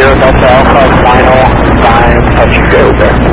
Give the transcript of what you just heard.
Delta Alpha, final time, touch and go there.